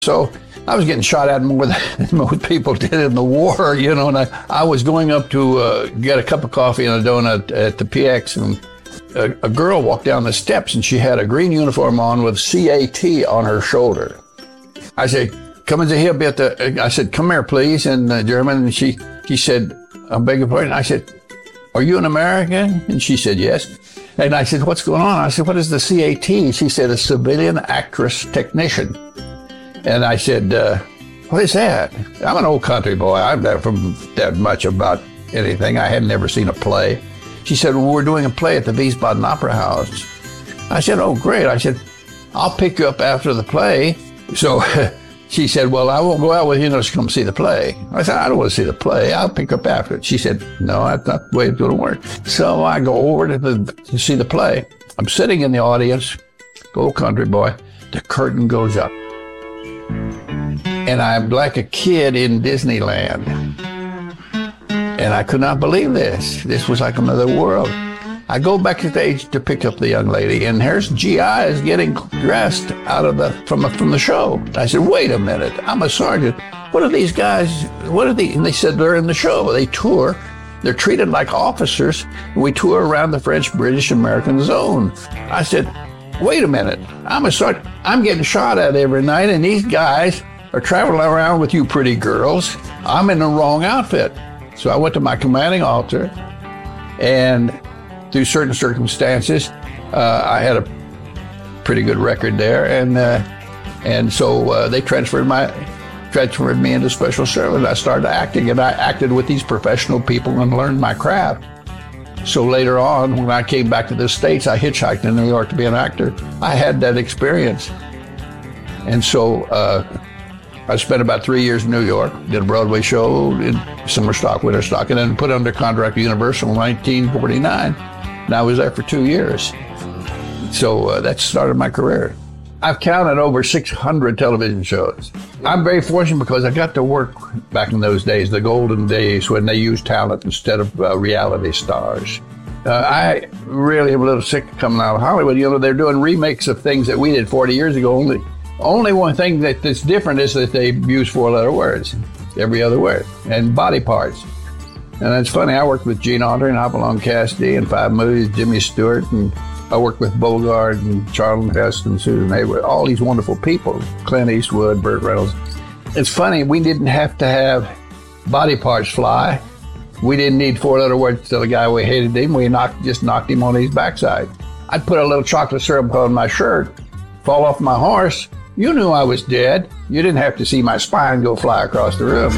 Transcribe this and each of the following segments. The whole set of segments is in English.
So I was getting shot at more than most people did in the war, you know, and I was going up to get a cup of coffee and a donut at the PX, and a girl walked down the steps, and she had a green uniform on with CAT on her shoulder. I said, "Come in here, bitte." I said, "Come here, please," in German, and she said, "I beg your pardon." I said, "Are you an American?" And she said, "Yes." And I said, "What's going on?" I said, "What is the CAT?" She said, "A civilian actress technician." And I said, "What is that?" I'm an old country boy. I'm not from that much about anything. I had never seen a play. She said, "Well, we're doing a play at the Wiesbaden Opera House." I said, "Oh, great." I said, "I'll pick you up after the play." So she said, "Well, I won't go out with you. Just come see the play." I said, "I don't want to see the play. I'll pick you up after it." She said, "No, that's not the way it's going to work." So I go over to see the play. I'm sitting in the audience, old country boy. The curtain goes up. And I'm like a kid in Disneyland. And I could not believe this. This was like another world. I go back to stage to pick up the young lady, and here's GI is getting dressed out of from the show. I said, "Wait a minute, I'm a sergeant. What are these guys, And they said, "They're in the show. They tour. They're treated like officers. We tour around the French, British, American zone." I said, "Wait a minute, I'm a sergeant. I'm getting shot at every night, and these guys are traveling around with you pretty girls. I'm in the wrong outfit." So I went to my commanding officer, and through certain circumstances, I had a pretty good record there, and so they transferred me into special service. I started acting, and I acted with these professional people and learned my craft. So later on, when I came back to the States, I hitchhiked in New York to be an actor. I had that experience. And so I spent about 3 years in New York, did a Broadway show in summer stock, winter stock, and then put under contract with Universal in 1949. And I was there for 2 years. So that started my career. I've counted over 600 television shows. I'm very fortunate because I got to work back in those days, the golden days when they used talent instead of reality stars. I really am a little sick coming out of Hollywood. You know, they're doing remakes of things that we did 40 years ago. Only one thing that's different is that they use 4-letter words, every other word, and body parts. And it's funny, I worked with Gene Autry and Hopalong Cassidy in 5 movies, Jimmy Stewart, and I worked with Bogart and Charlton Heston, Susan Hayward, all these wonderful people, Clint Eastwood, Burt Reynolds. It's funny, we didn't have to have body parts fly. We didn't need 4-letter words to tell the guy we hated him. We just knocked him on his backside. I'd put a little chocolate syrup on my shirt, fall off my horse. You knew I was dead. You didn't have to see my spine go fly across the room.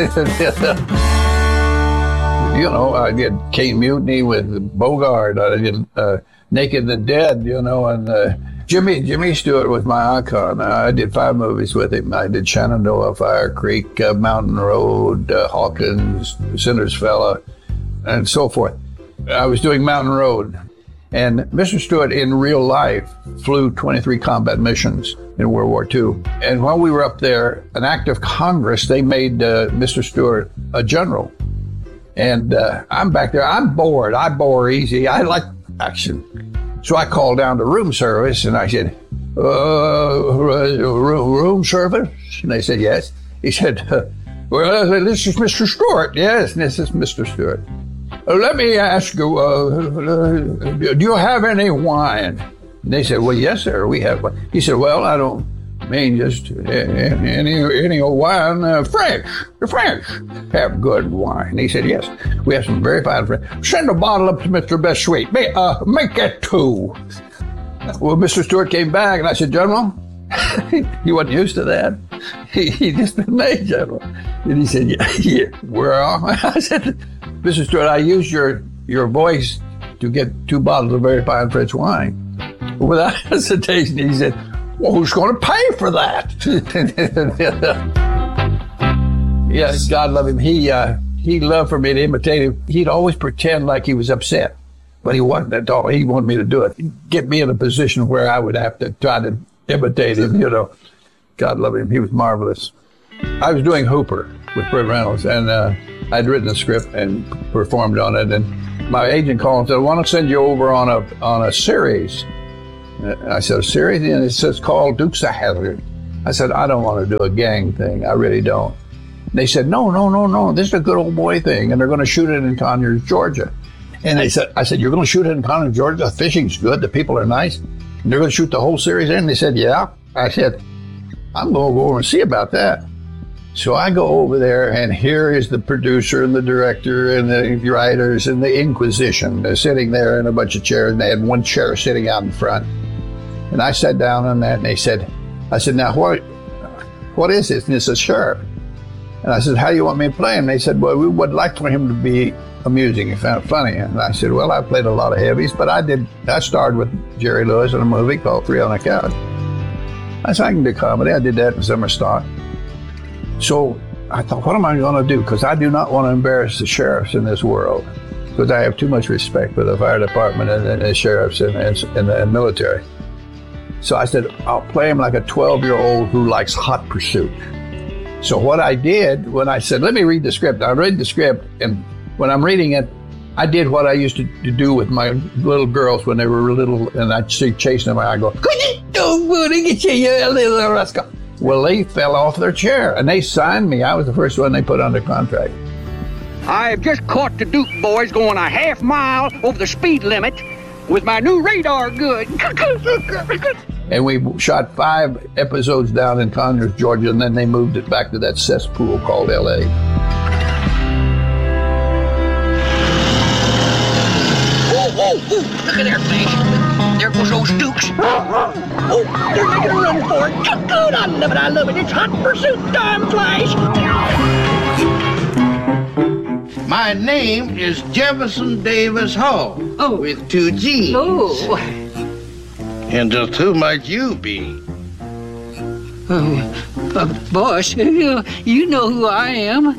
You know, I did Cape Mutiny with Bogart. I did Naked and Dead, you know, and Jimmy Stewart was my icon. I did 5 movies with him. I did Shenandoah, Fire Creek, Mountain Road, Hawkins, Sinner's Fella, and so forth. I was doing Mountain Road. And Mr. Stewart, in real life, flew 23 combat missions in World War II. And while we were up there, an act of Congress, they made Mr. Stewart a general. And I'm back there. I'm bored. I bore easy. I like action. So I called down to room service, and I said, room service? And they said, yes. He said, well, this is Mr. Stewart. Yes, this is Mr. Stewart. Let me ask you, do you have any wine? And they said, well, yes, sir, we have wine. He said, well, I don't mean just any old wine. French, the French have good wine. He said, yes, we have some very fine French. Send a bottle up to Mr. Bestweet. Make it 2. Well, Mr. Stewart came back, and I said, General, he wasn't used to that. He just been made general. And he said, yeah, well, I said, Mr. Stewart, I used your voice to get 2 bottles of very fine French wine. Without hesitation, he said, well, who's going to pay for that? Yeah, God love him. He loved for me to imitate him. He'd always pretend like he was upset, but he wasn't at all. He wanted me to do it. Get me in a position where I would have to try to imitate him, you know. God love him. He was marvelous. I was doing Hooper with Burt Reynolds, and I'd written a script and performed on it. And my agent called and said, I want to send you over on a series. I said, a series? And it says called Dukes of Hazzard. I said, I don't want to do a gang thing. I really don't. They said, no. This is a good old boy thing. And they're going to shoot it in Conyers, Georgia. And I said, you're going to shoot it in Conyers, Georgia? The fishing's good. The people are nice. And they're going to shoot the whole series in? They said, yeah. I said, I'm going to go over and see about that. So I go over there, and here is the producer and the director and the writers and the Inquisition. They're sitting there in a bunch of chairs, and they had one chair sitting out in front. And I sat down on that, and I said, now what is this? And it's a sheriff. And I said, how do you want me to play him? They said, well, we would like for him to be amusing and funny. And I said, well, I played a lot of heavies, but I starred with Jerry Lewis in a movie called Three on the Couch. I said, I can do comedy. I did that in summer stock. So I thought, what am I going to do? Because I do not want to embarrass the sheriffs in this world, because I have too much respect for the fire department and the sheriffs and the military. So I said, I'll play him like a 12-year-old who likes Hot Pursuit. So what I did when I said, let me read the script, I read the script, and when I'm reading it, I did what I used to do with my little girls when they were little, and I'd see chasing them, and I'd go, you little rascal. Well, they fell off their chair, and they signed me. I was the first one they put under contract. I have just caught the Duke boys going a half mile over the speed limit with my new radar good. And we shot 5 episodes down in Conyers, Georgia, and then they moved it back to that cesspool called L.A. Look at there, Flash. There goes those Dukes. Oh, they're making a run for it. Good, I love it. It's Hot Pursuit time, Flash. My name is Jefferson Davis Hall, with 2 G's. Oh. And just who might you be? Boss, you know who I am.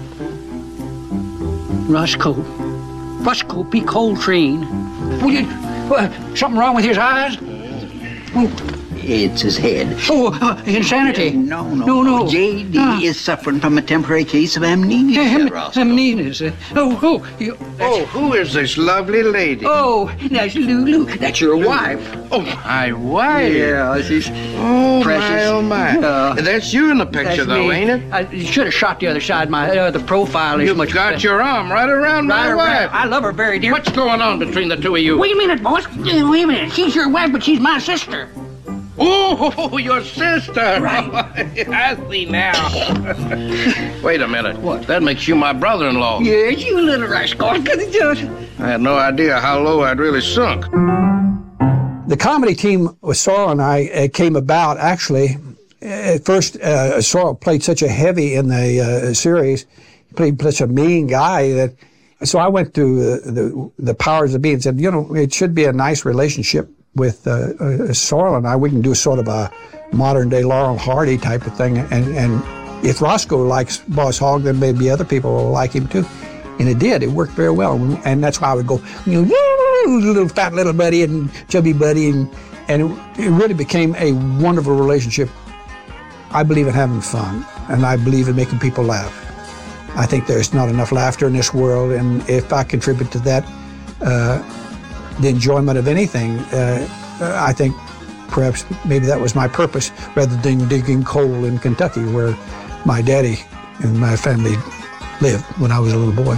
Roscoe P. Coltrane. Something wrong with his eyes? It's his head. Insanity. No. J.D. is suffering from a temporary case of amnesia, Amnesia. Who is this lovely lady? Oh, that's Lulu. That's your wife. Oh, my wife? Yeah, she's precious. My. That's you in the picture, though, ain't it? I should have shot the other side. The profile is You've much got your arm right around my wife. I love her very dear. What's going on between the two of you? Wait a minute, boss. Wait a minute. She's your wife, but she's my sister. Oh, your sister. Right. I see now. Wait a minute. What? That makes you my brother-in-law. Yes, you little rascal. I had no idea how low I'd really sunk. The comedy team with Sorrell and I came about, actually, at first, Sorrell played such a heavy in the series. He played such a mean guy that, so I went to the powers that be and said, it should be a nice relationship with Sorrell and I. We can do sort of a modern-day Laurel and Hardy type of thing. And if Roscoe likes Boss Hogg, then maybe other people will like him too. And it did. It worked very well. And that's why I would go, little fat little buddy and chubby buddy. And it really became a wonderful relationship. I believe in having fun, and I believe in making people laugh. I think there's not enough laughter in this world, and if I contribute to that, the enjoyment of anything, I think perhaps maybe that was my purpose, rather than digging coal in Kentucky, where my daddy and my family lived when I was a little boy.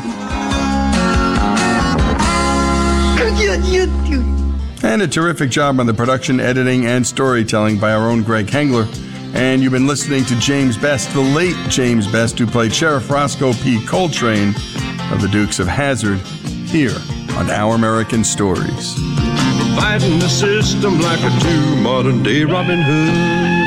And a terrific job on the production, editing, and storytelling by our own Greg Hengler. And you've been listening to James Best, the late James Best, who played Sheriff Roscoe P. Coltrane of the Dukes of Hazzard, here on Our American Stories. Fighting the system like a true modern-day Robin Hood.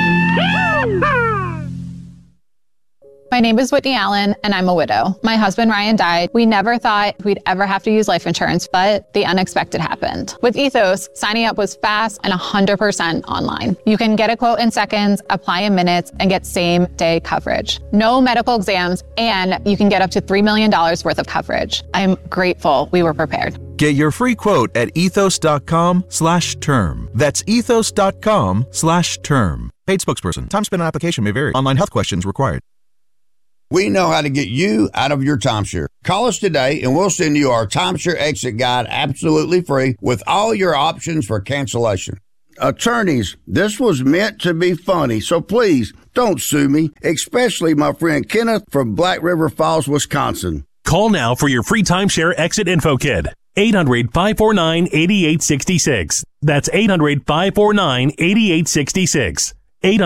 My name is Whitney Allen, and I'm a widow. My husband, Ryan, died. We never thought we'd ever have to use life insurance, but the unexpected happened. With Ethos, signing up was fast and 100% online. You can get a quote in seconds, apply in minutes, and get same-day coverage. No medical exams, and you can get up to $3 million worth of coverage. I'm grateful we were prepared. Get your free quote at ethos.com/term. That's ethos.com/term. Paid spokesperson. Time spent on application may vary. Online health questions required. We know how to get you out of your timeshare. Call us today and we'll send you our timeshare exit guide absolutely free with all your options for cancellation. Attorneys, this was meant to be funny, so please don't sue me, especially my friend Kenneth from Black River Falls, Wisconsin. Call now for your free timeshare exit info kit. 800-549-8866. That's 800-549-8866.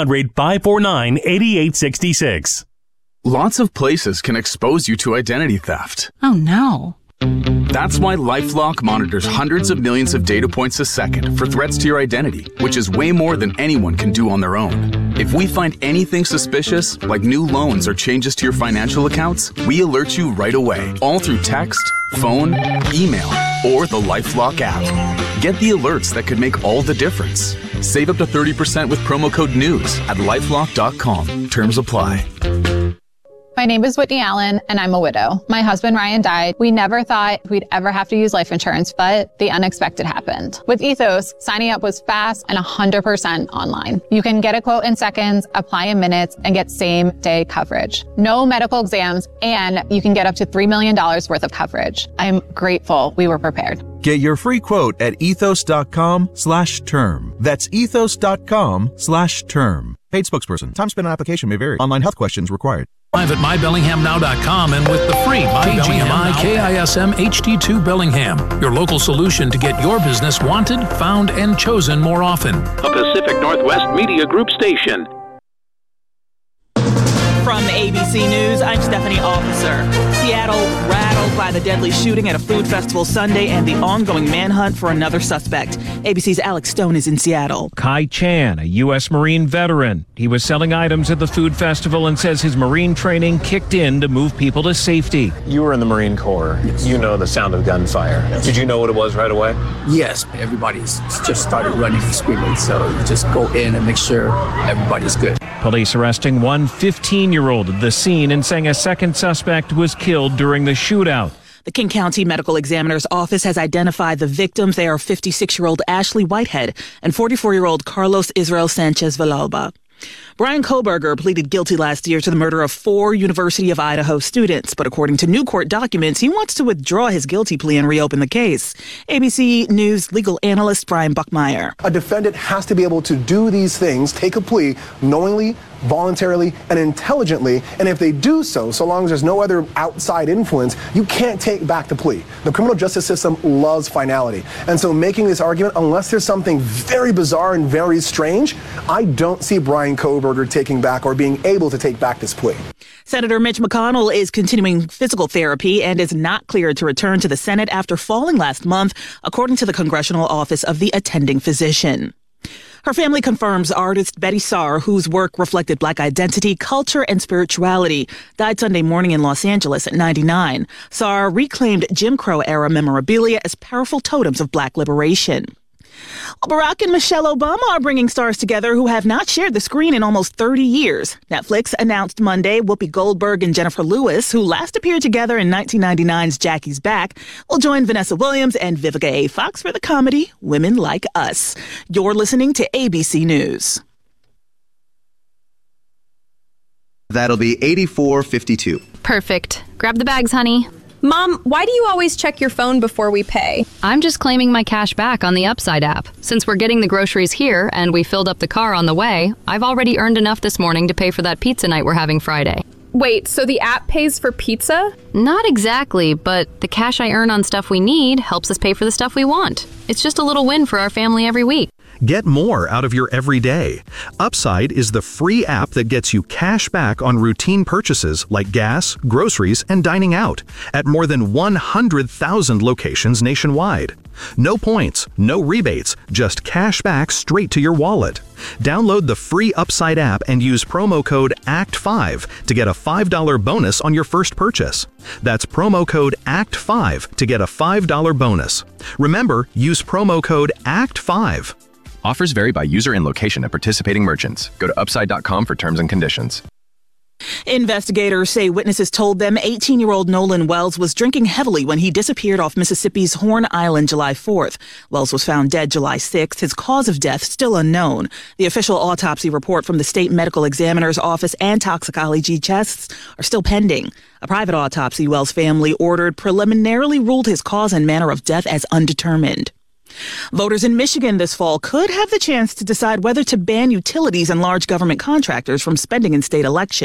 800-549-8866. Lots of places can expose you to identity theft. Oh, no. That's why LifeLock monitors hundreds of millions of data points a second for threats to your identity, which is way more than anyone can do on their own. If we find anything suspicious, like new loans or changes to your financial accounts, we alert you right away, all through text, phone, email, or the LifeLock app. Get the alerts that could make all the difference. Save up to 30% with promo code NEWS at LifeLock.com. Terms apply. My name is Whitney Allen, and I'm a widow. My husband, Ryan, died. We never thought we'd ever have to use life insurance, but the unexpected happened. With Ethos, signing up was fast and 100% online. You can get a quote in seconds, apply in minutes, and get same-day coverage. No medical exams, and you can get up to $3 million worth of coverage. I'm grateful we were prepared. Get your free quote at ethos.com/term. That's ethos.com/term. Paid spokesperson. Time spent on application may vary. Online health questions required. Live at mybellinghamnow.com and with the free MyBellingham KISM HD2 Bellingham, your local solution to get your business wanted, found, and chosen more often. A Pacific Northwest Media Group station. From ABC News, I'm Stephanie Officer. Seattle rattled by the deadly shooting at a food festival Sunday and the ongoing manhunt for another suspect. ABC's Alex Stone is in Seattle. Kai Chan, a U.S. Marine veteran. He was selling items at the food festival and says his Marine training kicked in to move people to safety. You were in the Marine Corps. Yes. You know the sound of gunfire. Yes. Did you know what it was right away? Yes. Everybody's just started running and screaming, so you just go in and make sure everybody's good. Police arresting one 15-year-old at the scene and saying a second suspect was killed during the shootout. The King County Medical Examiner's Office has identified the victims. They are 56-year-old Ashley Whitehead and 44-year-old Carlos Israel Sanchez Villalba. Bryan Kohberger pleaded guilty last year to the murder of 4 University of Idaho students, but according to new court documents, he wants to withdraw his guilty plea and reopen the case. ABC News legal analyst Brian Buckmeyer. A defendant has to be able to do these things, take a plea, knowingly, voluntarily, and intelligently, and if they do so, so long as there's no other outside influence, you can't take back the plea. The criminal justice system loves finality, and so making this argument, unless there's something very bizarre and very strange, I don't see Bryan Kohberger taking back or being able to take back this plea. Senator Mitch McConnell is continuing physical therapy and is not cleared to return to the Senate after falling last month, according to the Congressional Office of the Attending Physician. Her family confirms artist Betty Saar, whose work reflected Black identity, culture, and spirituality, died Sunday morning in Los Angeles at 99. Saar reclaimed Jim Crow-era memorabilia as powerful totems of Black liberation. Barack and Michelle Obama are bringing stars together who have not shared the screen in almost 30 years. Netflix announced Monday Whoopi Goldberg and Jennifer Lewis, who last appeared together in 1999's Jackie's Back, will join Vanessa Williams and Vivica A. Fox for the comedy Women Like Us. You're listening to ABC News. That'll be $84.52. Perfect. Grab the bags, honey. Mom, why do you always check your phone before we pay? I'm just claiming my cash back on the Upside app. Since we're getting the groceries here and we filled up the car on the way, I've already earned enough this morning to pay for that pizza night we're having Friday. Wait, so the app pays for pizza? Not exactly, but the cash I earn on stuff we need helps us pay for the stuff we want. It's just a little win for our family every week. Get more out of your everyday. Upside is the free app that gets you cash back on routine purchases like gas, groceries, and dining out at more than 100,000 locations nationwide. No points, no rebates, just cash back straight to your wallet. Download the free Upside app and use promo code ACT5 to get a $5 bonus on your first purchase. That's promo code ACT5 to get a $5 bonus. Remember, use promo code ACT5. Offers vary by user and location at participating merchants. Go to upside.com for terms and conditions. Investigators say witnesses told them 18-year-old Nolan Wells was drinking heavily when he disappeared off Mississippi's Horn Island July 4th. Wells was found dead July 6th. His cause of death still unknown. The official autopsy report from the state medical examiner's office and toxicology tests are still pending. A private autopsy Wells' family ordered preliminarily ruled his cause and manner of death as undetermined. Voters in Michigan this fall could have the chance to decide whether to ban utilities and large government contractors from spending in state elections.